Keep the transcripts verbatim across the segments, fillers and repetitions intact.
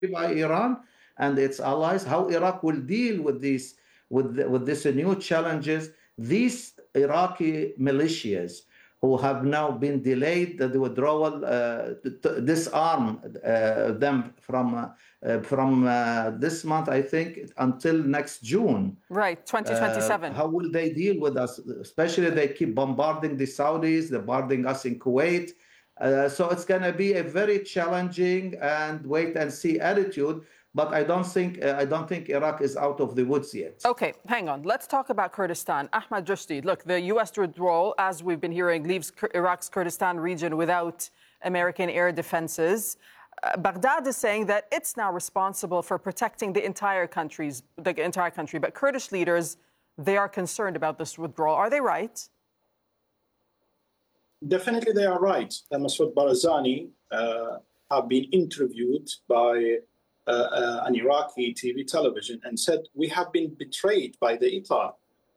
by Iran and its allies, how Iraq will deal with these with the, with these new challenges. These Iraqi militias who have now been delayed the withdrawal, uh, to disarm uh, them from uh, uh, from uh, this month, I think, until next June. Right, Uh, twenty twenty-seven. how will they deal with us? Especially they keep bombarding the Saudis, they're bombarding us in Kuwait. Uh, so it's going to be a very challenging and wait and see attitude. But I don't think uh, I don't think Iraq is out of the woods yet. Okay, hang on. Let's talk about Kurdistan. Ahmad Rushdi, look, the U S withdrawal, as we've been hearing, leaves Iraq's Kurdistan region without American air defenses. Uh, Baghdad is saying that it's now responsible for protecting the entire countries, the entire country. But Kurdish leaders, they are concerned about this withdrawal. Are they right? Definitely, they are right. Uh, Masoud Barzani uh, have been interviewed by uh, uh, an Iraqi T V television and said, we have been betrayed by the I T A uh,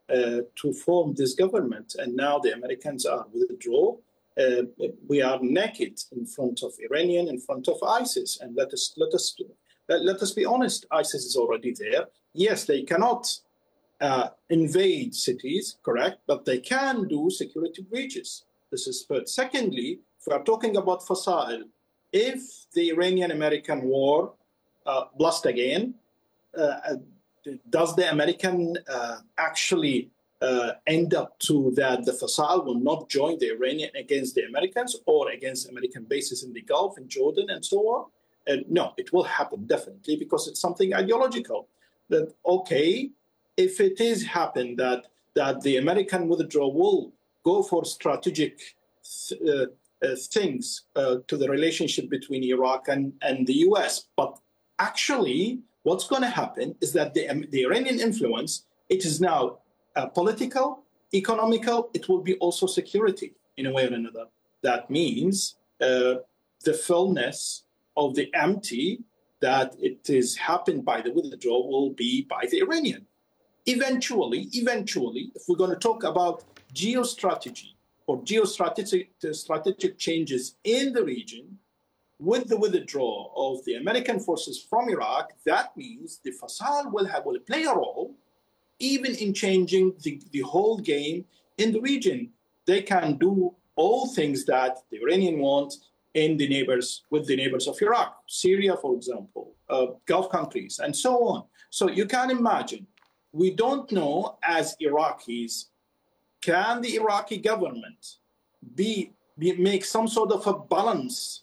to form this government, and now the Americans are withdraw. Uh, we are naked in front of Iranian, in front of ISIS, and let us let us let, let us be honest. ISIS is already there. Yes, they cannot uh, invade cities, correct, but they can do security breaches. This is first. Secondly, if we are talking about Fasa'il, if the Iranian-American war uh, blast again, uh, does the American uh, actually uh, end up to that the Fasa'il will not join the Iranian against the Americans or against American bases in the Gulf, in Jordan, and so on? And no, it will happen definitely because it's something ideological. That okay, if it is happen that that the American withdrawal will go for strategic uh, uh, things uh, to the relationship between Iraq and, and the U S. But actually, what's going to happen is that the, um, the Iranian influence, it is now uh, political, economical, it will be also security in a way or another. That means uh, the fullness of the empty that it is happened by the withdrawal will be by the Iranian. Eventually, eventually, if we're going to talk about geostrategy or geostrategic strategic changes in the region, with the withdrawal of the American forces from Iraq, that means the Fasa'il will have will play a role even in changing the, the whole game in the region. They can do all things that the Iranian want in the neighbors, with the neighbors of Iraq, Syria, for example, uh, Gulf countries, and so on. So you can imagine, we don't know as Iraqis, can the Iraqi government be, be make some sort of a balance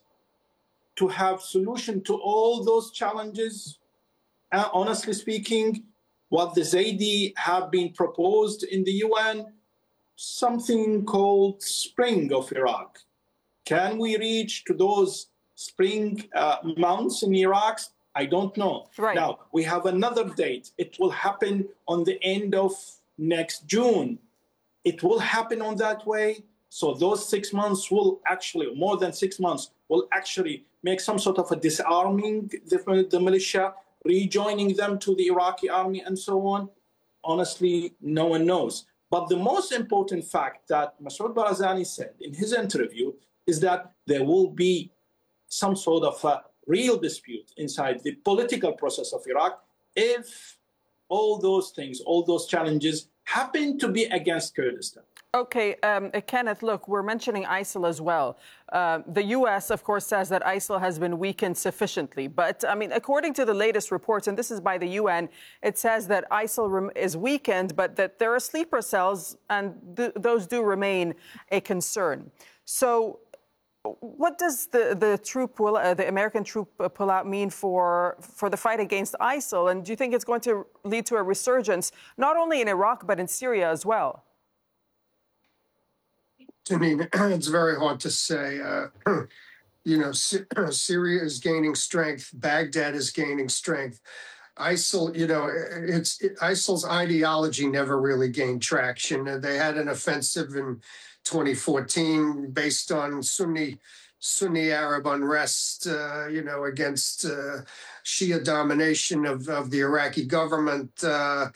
to have solution to all those challenges? Uh, honestly speaking, what the Zaidi have been proposed in the U N, something called Spring of Iraq. Can we reach to those spring uh, months in Iraq? I don't know. Right. Now, we have another date. It will happen on the end of next June. It will happen on that way. So those six months will actually, more than six months, will actually make some sort of a disarming the, the militia, rejoining them to the Iraqi army and so on. Honestly, no one knows. But the most important fact that Masoud Barzani said in his interview is that there will be some sort of a real dispute inside the political process of Iraq if all those things, all those challenges happen to be against Kurdistan. Okay, um, Kenneth, look, we're mentioning ISIL as well. Uh, the U S, of course, says that ISIL has been weakened sufficiently. But, I mean, according to the latest reports, and this is by the U N, it says that ISIL is weakened, but that there are sleeper cells, and th- those do remain a concern. So what does the, the troop, will, uh, the American troop pullout mean for, for the fight against ISIL? And do you think it's going to lead to a resurgence, not only in Iraq, but in Syria as well? I mean, it's very hard to say. Uh, you know, Sy- Syria is gaining strength. Baghdad is gaining strength. ISIL, you know, it's it, ISIL's ideology never really gained traction. They had an offensive in twenty fourteen based on Sunni Sunni Arab unrest, uh, you know, against uh, Shia domination of, of the Iraqi government. Uh,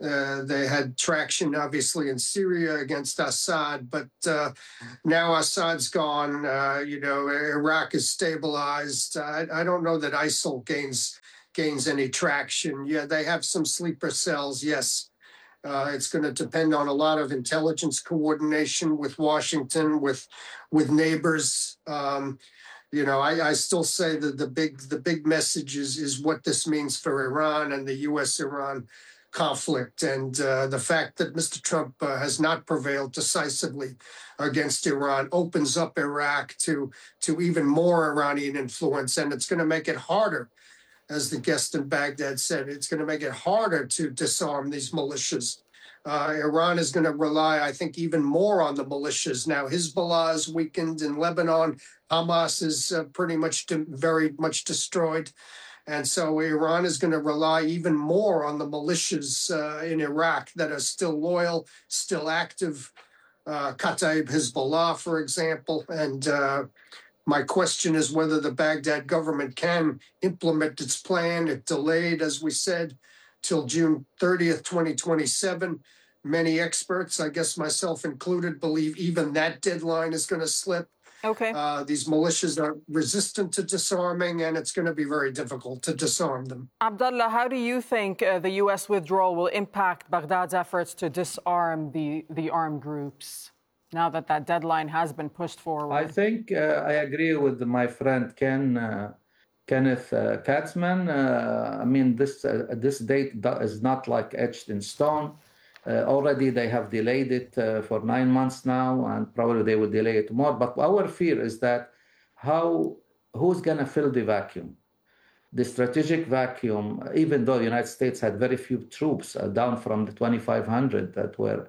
Uh, they had traction, obviously, in Syria against Assad, but uh, now Assad's gone. Uh, you know, Iraq is stabilized. I, I don't know that ISIL gains gains any traction. Yeah, they have some sleeper cells, yes. Uh, it's going to depend on a lot of intelligence coordination with Washington, with with neighbors. Um, you know, I, I still say that the big the big message is is what this means for Iran and the U S Iran conflict, and uh, the fact that Mister Trump uh, has not prevailed decisively against Iran opens up Iraq to to even more Iranian influence, and it's going to make it harder. As the guest in Baghdad said, it's going to make it harder to disarm these militias. Uh, Iran is going to rely, I think, even more on the militias. Now, Hezbollah is weakened in Lebanon. Hamas is uh, pretty much de- very much destroyed. And so Iran is going to rely even more on the militias uh, in Iraq that are still loyal, still active. Uh, Kataib Hezbollah, for example. And uh, my question is whether the Baghdad government can implement its plan. It delayed, as we said, till June thirtieth, twenty twenty-seven. Many experts, I guess myself included, believe even that deadline is going to slip. Okay. Uh, these militias are resistant to disarming, and it's going to be very difficult to disarm them. Abdullah, how do you think uh, the U S withdrawal will impact Baghdad's efforts to disarm the, the armed groups now that that deadline has been pushed forward? I think uh, I agree with my friend Ken, uh, Kenneth uh, Katzman. Uh, I mean, this uh, this date is not like etched in stone. Uh, already they have delayed it uh, for nine months now, and probably they will delay it more. But our fear is that how who's going to fill the vacuum? The strategic vacuum, even though the United States had very few troops, uh, down from the twenty-five hundred that were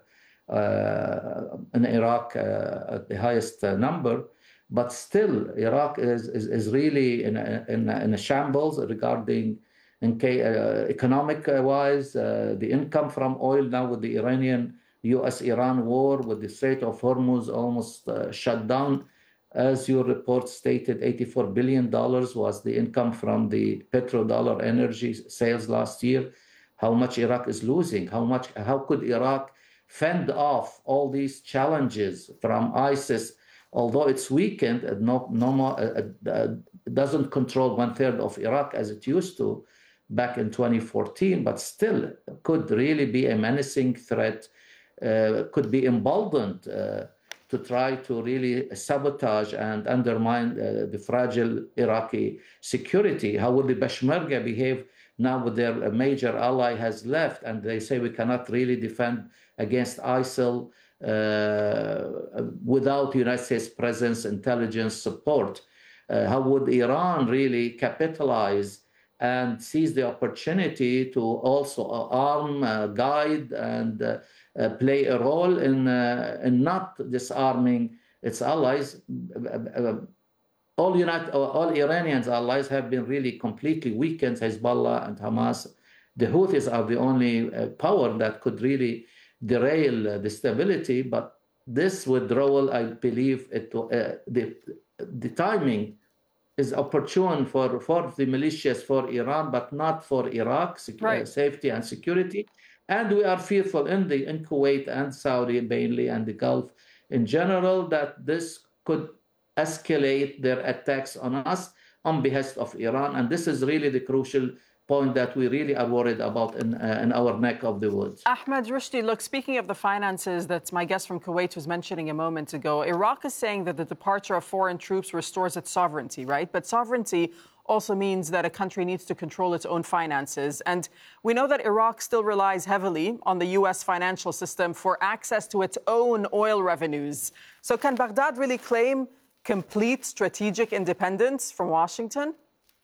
uh, in Iraq uh, at the highest uh, number, but still Iraq is, is, is really in a, in, a, in a shambles regarding in uh, economic-wise, uh, the income from oil now with the Iranian U S Iran war, with the Strait of Hormuz almost uh, shut down. As your report stated, eighty-four billion dollars was the income from the petrodollar energy sales last year. How much Iraq is losing? How much? How could Iraq fend off all these challenges from ISIS? Although it's weakened, and no, no more, uh, uh, doesn't control one third of Iraq as it used to back in twenty fourteen, but still could really be a menacing threat, uh, could be emboldened uh, to try to really sabotage and undermine uh, the fragile Iraqi security. How will the Peshmerga behave now with their major ally has left, and they say we cannot really defend against ISIL uh, without United States presence, intelligence support? Uh, how would Iran really capitalize and seize the opportunity to also arm, uh, guide, and uh, uh, play a role in, uh, in not disarming its allies? Uh, all, United, all Iranians allies have been really completely weakened, Hezbollah and Hamas. The Houthis are the only uh, power that could really derail uh, the stability, but this withdrawal, I believe, it, uh, the, the timing is opportune for, for the militias for Iran, but not for Iraq, right. Safety and security. And we are fearful in, the, in Kuwait and Saudi mainly and the Gulf in general that this could escalate their attacks on us on behest of Iran. And this is really the crucial point that we really are worried about in, uh, in our neck of the woods. Ahmed Rushdi, look, speaking of the finances that my guest from Kuwait was mentioning a moment ago, Iraq is saying that the departure of foreign troops restores its sovereignty, right? But sovereignty also means that a country needs to control its own finances. And we know that Iraq still relies heavily on the U S financial system for access to its own oil revenues. So can Baghdad really claim complete strategic independence from Washington?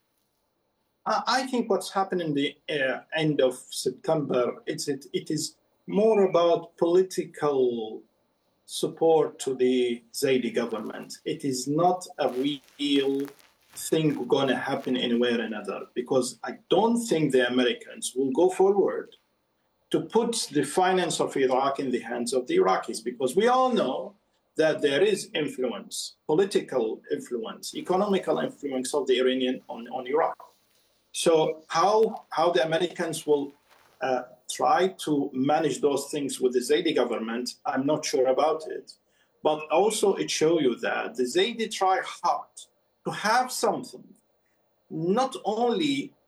I think what's happened in the uh, end of September, it's, it, it is more about political support to the Zaidi government. It is not a real thing going to happen anywhere or another, because I don't think the Americans will go forward to put the finance of Iraq in the hands of the Iraqis, because we all know that there is influence, political influence, economical influence of the Iranian on, on Iraq. So how how the Americans will uh, try to manage those things with the Zaidi government, I'm not sure about it. But also it shows you that the Zaidi try hard to have something, not only